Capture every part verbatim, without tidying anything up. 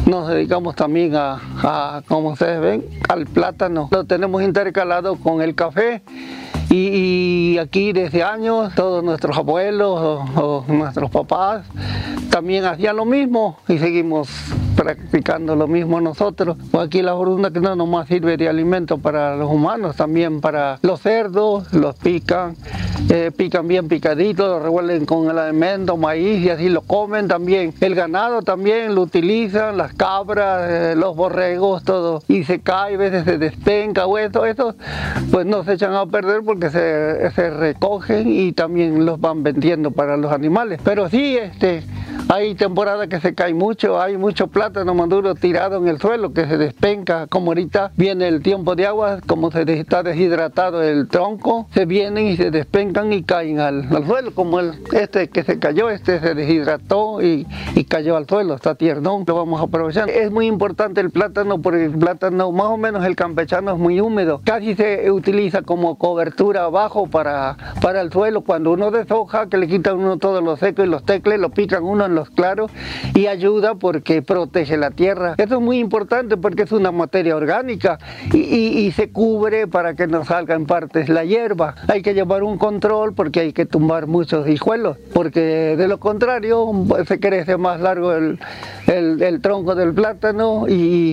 nos dedicamos también a, a, como ustedes ven, al plátano. Lo tenemos intercalado con el café. Y, y aquí desde años todos nuestros abuelos o, o nuestros papás también hacían lo mismo y seguimos practicando lo mismo nosotros. Aquí la borunda que no nomás sirve de alimento para los humanos, también para los cerdos, los pican, eh, pican bien picaditos, lo revuelven con el alimento, maíz y así lo comen también. El ganado también lo utilizan, las cabras, eh, los borregos, todo. Y se cae, a veces se despenca o eso, eso pues no se echan a perder porque se, se recogen y también los van vendiendo para los animales. Pero sí, este, hay temporadas que se cae mucho, hay mucho plátano maduro tirado en el suelo que se despenca, como ahorita viene el tiempo de agua, como se está deshidratado el tronco, se vienen y se despencan y caen al, al suelo, como el, este que se cayó, este se deshidrató y, y cayó al suelo, está tiernón, lo vamos a aprovechar. Es muy importante el plátano porque el plátano, más o menos el campechano es muy húmedo, casi se utiliza como cobertura abajo para, para el suelo, cuando uno deshoja, que le quitan uno todo lo seco y los tecles, lo pican uno en los claros y ayuda porque protege la tierra. Eso es muy importante porque es una materia orgánica y, y, y se cubre para que no salga en partes la hierba. Hay que llevar un control porque hay que tumbar muchos hijuelos, porque de lo contrario se crece más largo el, el, el tronco del plátano y,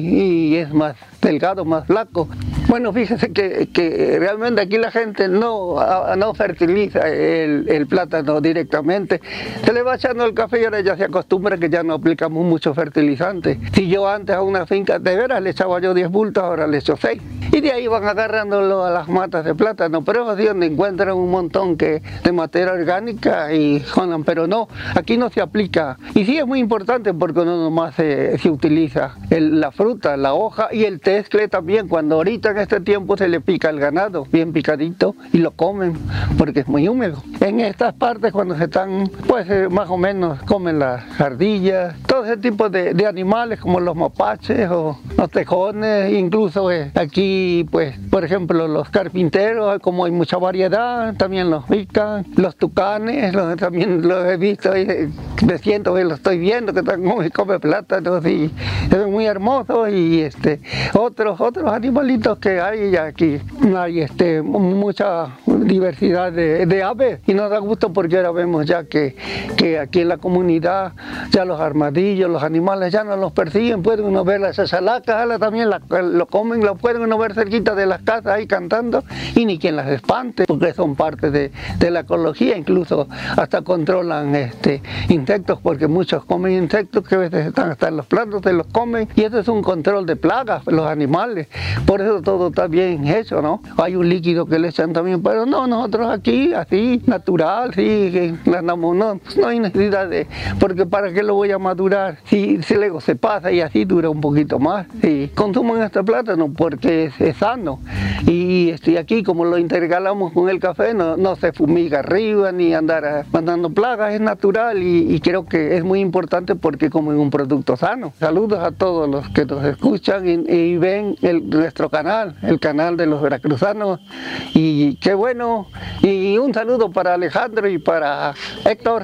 y es más delgado, más flaco. Bueno, fíjese que, que realmente aquí la gente no, no fertiliza el, el plátano directamente. Se le va echando el café y ahora ya se acostumbra que ya no aplicamos mucho fertilizante. Si yo antes a una finca de veras le echaba yo diez bultos, ahora le echo seis. Y de ahí van agarrándolo a las matas de plátano, pero es así donde encuentran un montón que, de materia orgánica y jodan, pero no, aquí no se aplica. Y sí es muy importante porque no nomás se, se utiliza el, la fruta, la hoja y el tescle también, cuando ahorita en este tiempo se le pica el ganado, bien picadito, y lo comen porque es muy húmedo. En estas partes cuando se están, pues eh, más o menos comen las ardillas, todo ese tipo de, de animales como los mapaches o los tejones, incluso eh, aquí pues por ejemplo los carpinteros, como hay mucha variedad, también los pican, los tucanes, los, también los he visto, y me siento que los estoy viendo, que están como come plátanos y son muy hermosos y este otros, otros animalitos que hay aquí, hay este, mucha diversidad de, de aves y nos da gusto porque ahora vemos ya que, que aquí en la comunidad ya los armadillos, los animales ya no los persiguen, pueden uno ver las chachalacas, también la, lo comen, lo pueden uno ver cerquita de las casas ahí cantando y ni quien las espante porque son parte de, de la ecología, incluso hasta controlan este, insectos porque muchos comen insectos que a veces están hasta en los platos, se los comen y eso es un control de plagas, los animales, por eso todo está bien hecho, ¿no? Hay un líquido que le echan también, pero no, nosotros aquí, así, natural, sí, no, no, no hay necesidad de, porque para qué lo voy a madurar, si, si luego se pasa y así dura un poquito más, sí. Consuman este plátano porque es, es sano, y este, aquí como lo intercalamos con el café, no, no se fumiga arriba, ni andar mandando plagas, es natural, y, y creo que es muy importante porque comen un producto sano. Saludos a todos los que nos escuchan y, y ven el, nuestro canal, el canal de los veracruzanos, y qué bueno, y un saludo para Alejandro y para Héctor.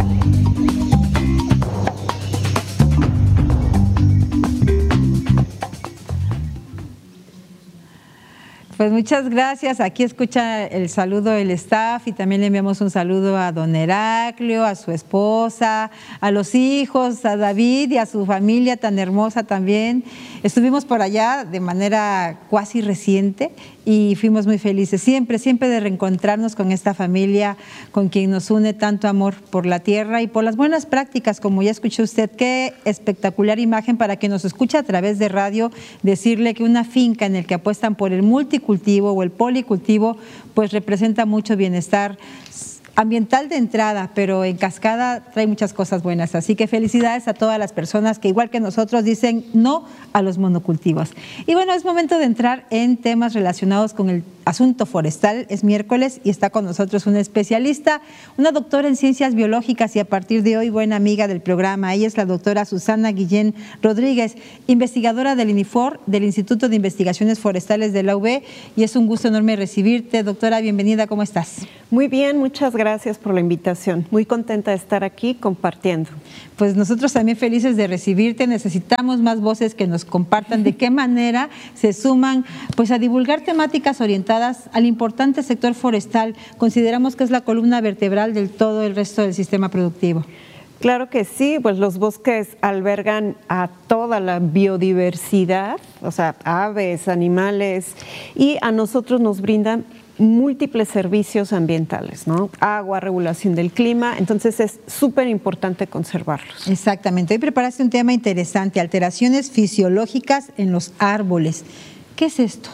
Pues muchas gracias. Aquí escucha el saludo del staff y también le enviamos un saludo a don Heraclio, a su esposa, a los hijos, a David y a su familia tan hermosa también. Estuvimos por allá de manera cuasi reciente y fuimos muy felices. Siempre, siempre de reencontrarnos con esta familia, con quien nos une tanto amor por la tierra y por las buenas prácticas, como ya escuchó usted. Qué espectacular imagen para que nos escuche a través de radio, decirle que una finca en la que apuestan por el multicultivo o el policultivo, pues representa mucho bienestar ambiental de entrada, pero en cascada trae muchas cosas buenas. Así que felicidades a todas las personas que igual que nosotros dicen no a los monocultivos. Y bueno, es momento de entrar en temas relacionados con el asunto forestal. Es miércoles y está con nosotros una especialista, una doctora en ciencias biológicas y a partir de hoy buena amiga del programa. Ella es la doctora Susana Guillén Rodríguez, investigadora del INIFOR, del Instituto de Investigaciones Forestales de la U B, y es un gusto enorme recibirte. Doctora, bienvenida, ¿cómo estás? Muy bien, muchas gracias por la invitación. Muy contenta de estar aquí compartiendo. Pues nosotros también felices de recibirte. Necesitamos más voces que nos compartan de qué manera se suman pues a divulgar temáticas orientadas al importante sector forestal. Consideramos que es la columna vertebral del todo el resto del sistema productivo. Claro que sí, pues los bosques albergan a toda la biodiversidad, o sea, aves, animales, y a nosotros nos brindan múltiples servicios ambientales, ¿no? Agua, regulación del clima, entonces es súper importante conservarlos. Exactamente. Hoy preparaste un tema interesante, alteraciones fisiológicas en los árboles. ¿Qué es esto?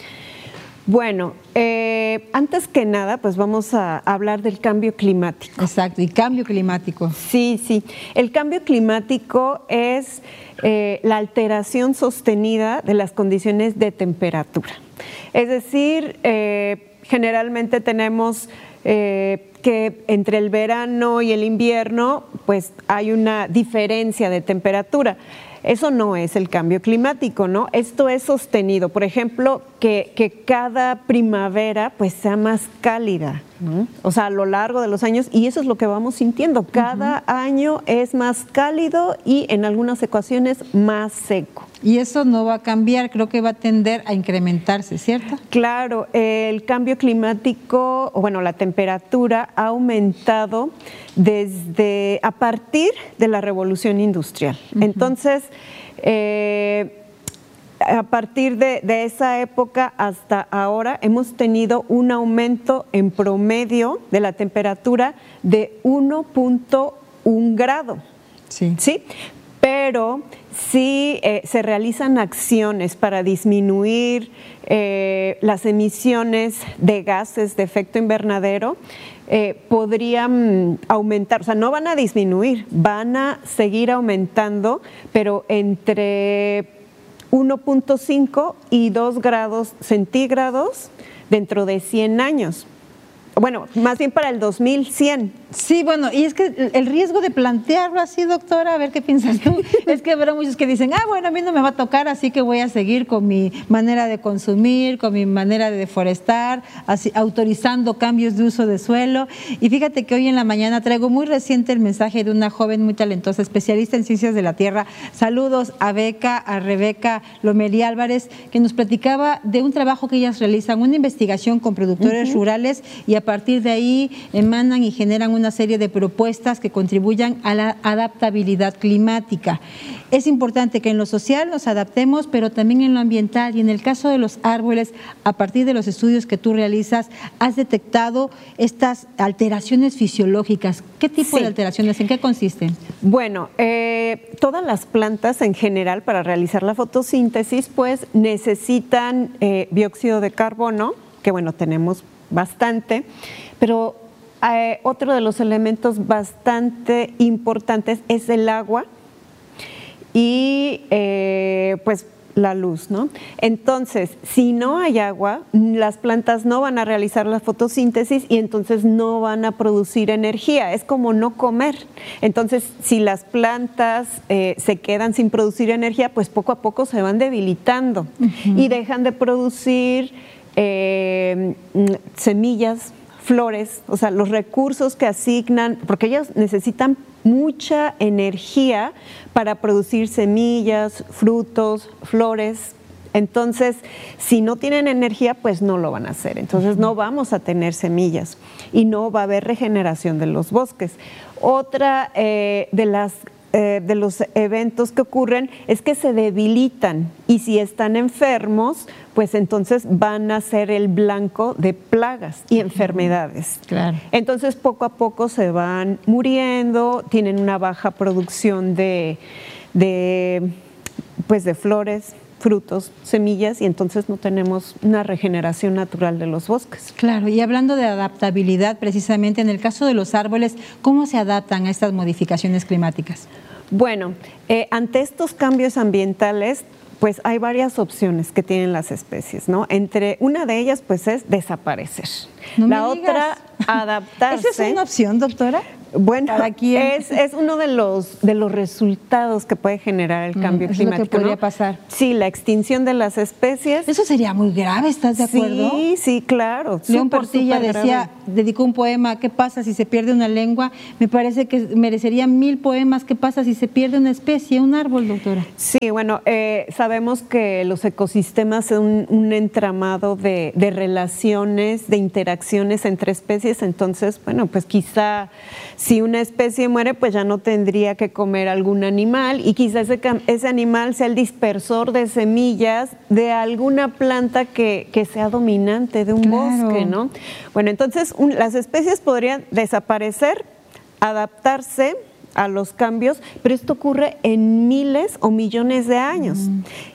Bueno, eh, antes que nada, pues vamos a hablar del cambio climático. Exacto, y cambio climático. Sí, sí. El cambio climático es eh, la alteración sostenida de las condiciones de temperatura. Es decir, eh, generalmente tenemos eh, que entre el verano y el invierno, pues hay una diferencia de temperatura. Eso no es el cambio climático, ¿no? Esto es sostenido. Por ejemplo, que, que cada primavera pues sea más cálida, ¿no? O sea, a lo largo de los años, y eso es lo que vamos sintiendo. Cada uh-huh. año es más cálido y en algunas ocasiones más seco. Y eso no va a cambiar, creo que va a tender a incrementarse, ¿cierto? Claro, el cambio climático, o bueno, la temperatura ha aumentado desde a partir de la revolución industrial. Uh-huh. Entonces, eh, a partir de, de esa época hasta ahora hemos tenido un aumento en promedio de la temperatura de uno punto uno grado. Sí. ¿Sí? Pero sí eh, se realizan acciones para disminuir eh, las emisiones de gases de efecto invernadero, eh, podrían aumentar, o sea, no van a disminuir, van a seguir aumentando, pero entre uno punto cinco y dos grados centígrados dentro de cien años. Bueno, más bien para el dos mil cien. Sí, bueno, y es que el riesgo de plantearlo así, doctora, a ver qué piensas tú, es que habrá muchos que dicen, ah, bueno, a mí no me va a tocar, así que voy a seguir con mi manera de consumir, con mi manera de deforestar, así, autorizando cambios de uso de suelo. Y fíjate que hoy en la mañana traigo muy reciente el mensaje de una joven muy talentosa, especialista en ciencias de la tierra. Saludos a Beca, a Rebeca Lomelí Álvarez, que nos platicaba de un trabajo que ellas realizan, una investigación con productores uh-huh. rurales, y a partir de ahí emanan y generan una serie de propuestas que contribuyan a la adaptabilidad climática. Es importante que en lo social nos adaptemos, pero también en lo ambiental, y en el caso de los árboles, a partir de los estudios que tú realizas, has detectado estas alteraciones fisiológicas. ¿Qué tipo sí. de alteraciones? ¿En qué consisten? Bueno, eh, todas las plantas en general para realizar la fotosíntesis pues necesitan eh, dióxido de carbono, que bueno, tenemos bastante, pero eh, otro de los elementos bastante importantes es el agua y eh, pues la luz, ¿no? Entonces, si no hay agua, las plantas no van a realizar la fotosíntesis y entonces no van a producir energía. Es como no comer. Entonces, si las plantas eh, se quedan sin producir energía, pues poco a poco se van debilitando uh-huh. y dejan de producir eh, semillas, flores, o sea, los recursos que asignan, porque ellas necesitan mucha energía para producir semillas, frutos, flores. Entonces, si no tienen energía, pues no lo van a hacer. Entonces, no vamos a tener semillas y no va a haber regeneración de los bosques. Otra eh, de las Eh, de los eventos que ocurren es que se debilitan y si están enfermos, pues entonces van a ser el blanco de plagas y enfermedades. Claro. Entonces poco a poco se van muriendo, tienen una baja producción de, de, pues de flores, frutos, semillas, y entonces no tenemos una regeneración natural de los bosques. Claro, y hablando de adaptabilidad, precisamente en el caso de los árboles, ¿cómo se adaptan a estas modificaciones climáticas? Bueno, eh, ante estos cambios ambientales pues hay varias opciones que tienen las especies, ¿no? Entre una de ellas, pues es desaparecer. No la me otra, adaptarse. ¿Esa es una opción, doctora? Bueno, ¿Para quién? Es, es uno de los, de los resultados que puede generar el cambio mm, climático. Es lo que podría ¿no? pasar. Sí, la extinción de las especies. Eso sería muy grave, ¿estás de acuerdo? Sí, sí, claro. León Súper, Portilla súper decía, grave. dedicó un poema, ¿qué pasa si se pierde una lengua? Me parece que merecería mil poemas, ¿qué pasa si se pierde una especie, un árbol, doctora? Sí, bueno, eh, sabemos que los ecosistemas son un, un entramado de, de relaciones, de interacciones entre especies, entonces, bueno, pues quizá si una especie muere, pues ya no tendría que comer algún animal y quizás ese, ese animal sea el dispersor de semillas de alguna planta que, que sea dominante de un Claro. bosque, ¿no? Bueno, entonces un, las especies podrían desaparecer, adaptarse a los cambios, pero esto ocurre en miles o millones de años. Mm.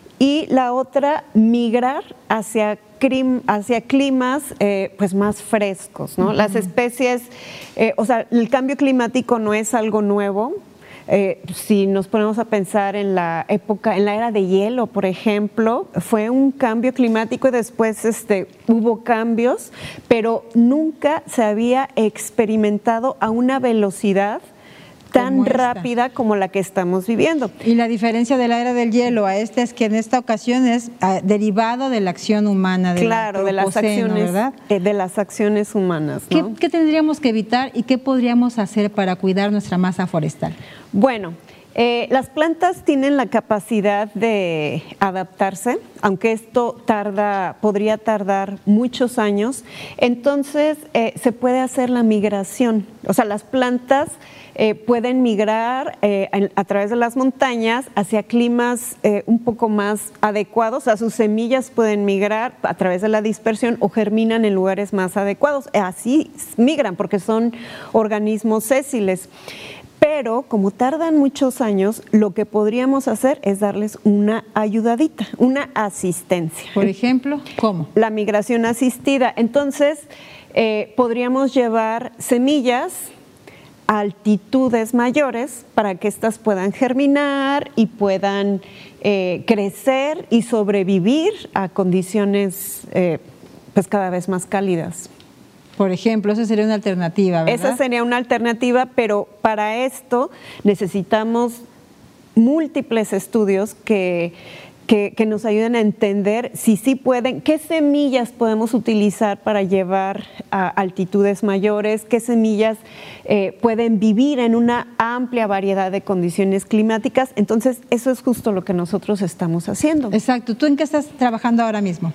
Y la otra, migrar hacia hacia climas eh, pues más frescos, ¿no? Uh-huh. Las especies, eh, o sea, el cambio climático no es algo nuevo. Eh, si nos ponemos a pensar en la época, en la era de hielo, por ejemplo, fue un cambio climático y después este, hubo cambios, pero nunca se había experimentado a una velocidad tan como rápida como la que estamos viviendo. Y la diferencia de la era del hielo a esta es que en esta ocasión es uh, derivado de la acción humana, de claro, de las acciones, ¿verdad? Eh, de las acciones humanas, ¿no? ¿Qué, ¿Qué tendríamos que evitar y qué podríamos hacer para cuidar nuestra masa forestal? Bueno, eh, las plantas tienen la capacidad de adaptarse, aunque esto tarda, podría tardar muchos años. Entonces eh, se puede hacer la migración, o sea, las plantas Eh, pueden migrar eh, a, a través de las montañas hacia climas eh, un poco más adecuados, a sus semillas pueden migrar a través de la dispersión o germinan en lugares más adecuados. Así migran porque son organismos sésiles. Pero como tardan muchos años, lo que podríamos hacer es darles una ayudadita, una asistencia. Por ejemplo, ¿cómo? La migración asistida. Entonces, eh, podríamos llevar semillas a altitudes mayores para que éstas puedan germinar y puedan eh, crecer y sobrevivir a condiciones eh, pues cada vez más cálidas. Por ejemplo, esa sería una alternativa, ¿verdad? Esa sería una alternativa, pero para esto necesitamos múltiples estudios que, que, que nos ayuden a entender si sí pueden, qué semillas podemos utilizar para llevar a altitudes mayores, qué semillas eh, pueden vivir en una amplia variedad de condiciones climáticas. Entonces, eso es justo lo que nosotros estamos haciendo. Exacto. ¿Tú en qué estás trabajando ahora mismo?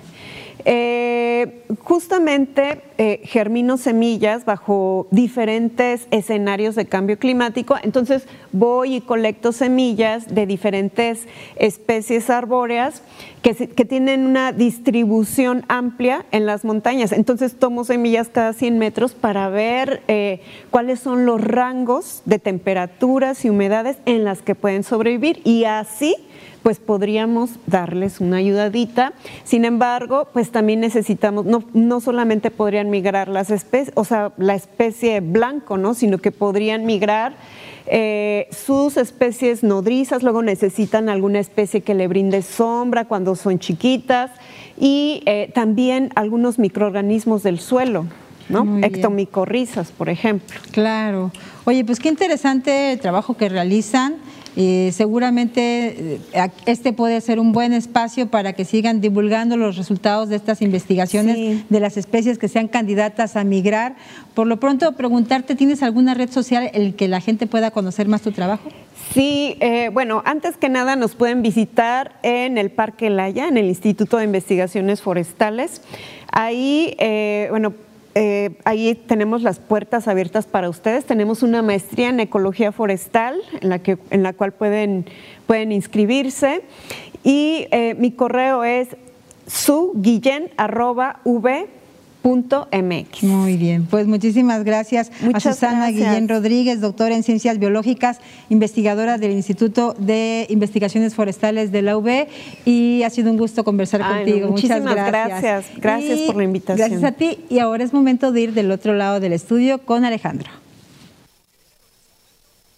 Eh, justamente eh, germino semillas bajo diferentes escenarios de cambio climático, entonces voy y colecto semillas de diferentes especies arbóreas que, que tienen una distribución amplia en las montañas, entonces tomo semillas cada cien metros para ver eh, cuáles son los rangos de temperaturas y humedades en las que pueden sobrevivir y así pues podríamos darles una ayudadita. Sin embargo, pues también necesitamos, no, no solamente podrían migrar las especies, o sea, la especie blanco, ¿no? Sino que podrían migrar eh, sus especies nodrizas, luego necesitan alguna especie que le brinde sombra cuando son chiquitas y eh, también algunos microorganismos del suelo, ¿no? Ectomicorrizas, por ejemplo. Claro. Oye, pues qué interesante el trabajo que realizan. Eh, seguramente eh, este puede ser un buen espacio para que sigan divulgando los resultados de estas investigaciones sí. de las especies que sean candidatas a migrar. Por lo pronto, preguntarte, ¿tienes alguna red social en la que la gente pueda conocer más tu trabajo? Sí, eh, bueno, antes que nada nos pueden visitar en el Parque Laya, en el Instituto de Investigaciones Forestales. Ahí, eh, bueno, Eh, ahí tenemos las puertas abiertas para ustedes. Tenemos una maestría en ecología forestal en la que en la cual pueden pueden inscribirse y eh, mi correo es suguillen arroba v punto m x. Muy bien, pues muchísimas gracias Muchas a Susana gracias. Guillén Rodríguez, doctora en Ciencias Biológicas, investigadora del Instituto de Investigaciones Forestales de la U B, y ha sido un gusto conversar Ay, contigo. No, Muchas muchísimas gracias. Gracias, gracias y por la invitación. Gracias a ti, y ahora es momento de ir del otro lado del estudio con Alejandro.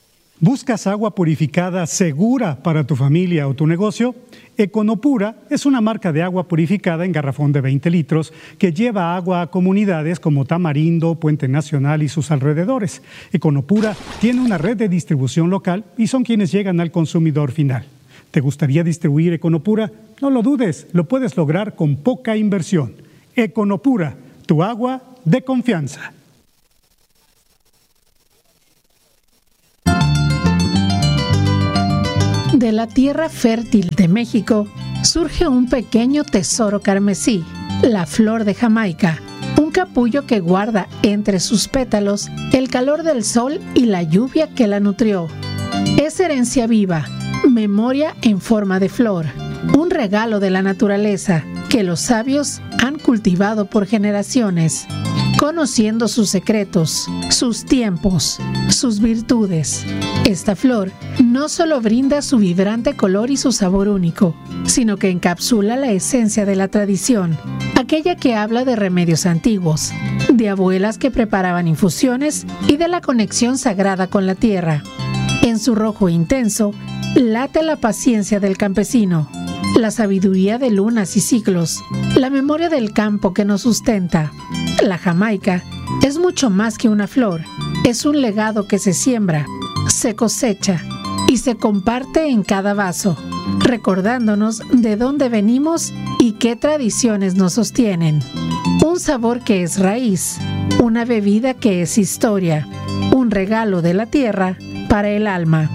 ¿Buscas agua purificada segura para tu familia o tu negocio? Econopura es una marca de agua purificada en garrafón de veinte litros que lleva agua a comunidades como Tamarindo, Puente Nacional y sus alrededores. Econopura tiene una red de distribución local y son quienes llegan al consumidor final. ¿Te gustaría distribuir Econopura? No lo dudes, lo puedes lograr con poca inversión. Econopura, tu agua de confianza. De la tierra fértil de México surge un pequeño tesoro carmesí, la flor de Jamaica, un capullo que guarda entre sus pétalos el calor del sol y la lluvia que la nutrió. Es herencia viva, memoria en forma de flor, un regalo de la naturaleza que los sabios han cultivado por generaciones, conociendo sus secretos, sus tiempos, sus virtudes. Esta flor no solo brinda su vibrante color y su sabor único, sino que encapsula la esencia de la tradición, aquella que habla de remedios antiguos, de abuelas que preparaban infusiones y de la conexión sagrada con la tierra. En su rojo intenso, late la paciencia del campesino, la sabiduría de lunas y ciclos, la memoria del campo que nos sustenta. La Jamaica es mucho más que una flor, es un legado que se siembra, se cosecha y se comparte en cada vaso, recordándonos de dónde venimos y qué tradiciones nos sostienen. Un sabor que es raíz, una bebida que es historia, un regalo de la tierra para el alma.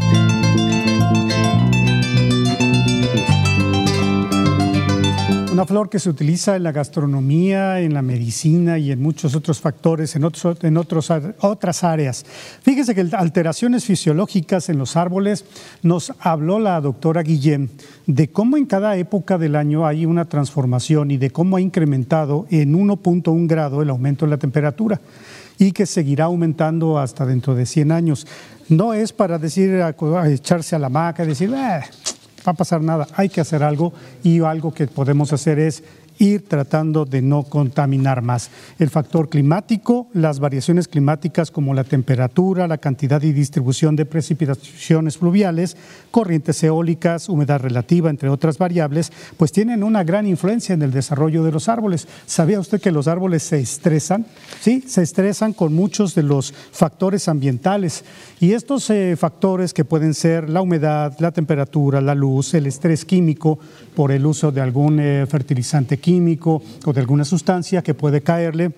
Una flor que se utiliza en la gastronomía, en la medicina y en muchos otros factores, en, otros, en otros, otras áreas. Fíjese que alteraciones fisiológicas en los árboles, nos habló la doctora Guillén de cómo en cada época del año hay una transformación y de cómo ha incrementado en uno punto uno grado el aumento de la temperatura y que seguirá aumentando hasta dentro de cien años. No es para decir, a, a echarse a la hamaca y decir, eh, va a pasar nada, hay que hacer algo y algo que podemos hacer es ir tratando de no contaminar más. El factor climático, las variaciones climáticas como la temperatura, la cantidad y distribución de precipitaciones fluviales, corrientes eólicas, humedad relativa, entre otras variables, pues tienen una gran influencia en el desarrollo de los árboles. ¿Sabía usted que los árboles se estresan? Sí, se estresan con muchos de los factores ambientales y estos eh, factores que pueden ser la humedad, la temperatura, la luz, el estrés químico por el uso de algún eh, fertilizante químico, químico o de alguna sustancia que puede caerle,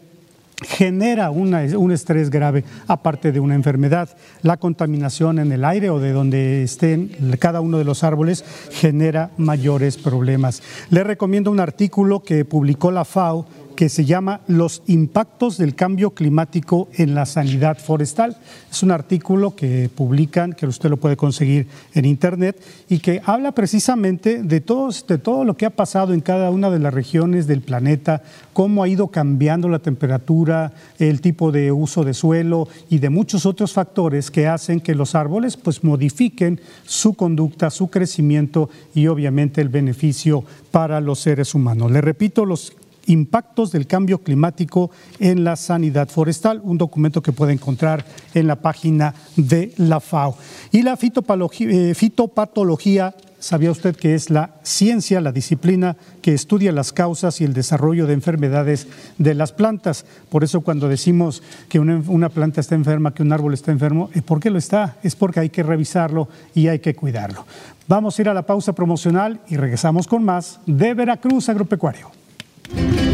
genera una, un estrés grave, aparte de una enfermedad. La contaminación en el aire o de donde estén cada uno de los árboles genera mayores problemas. Le recomiendo un artículo que publicó la FAO que se llama Los impactos del cambio climático en la sanidad forestal. Es un artículo que publican, que usted lo puede conseguir en internet y que habla precisamente de todo, de todo lo que ha pasado en cada una de las regiones del planeta, cómo ha ido cambiando la temperatura, el tipo de uso de suelo y de muchos otros factores que hacen que los árboles pues modifiquen su conducta, su crecimiento y obviamente el beneficio para los seres humanos. Le repito, los impactos del cambio climático en la sanidad forestal, un documento que puede encontrar en la página de la FAO. Y la eh, fitopatología, ¿sabía usted que es la ciencia, la disciplina que estudia las causas y el desarrollo de enfermedades de las plantas? Por eso cuando decimos que una, una planta está enferma, que un árbol está enfermo, ¿por qué lo está? Es porque hay que revisarlo y hay que cuidarlo. Vamos a ir a la pausa promocional y regresamos con más de Veracruz Agropecuario.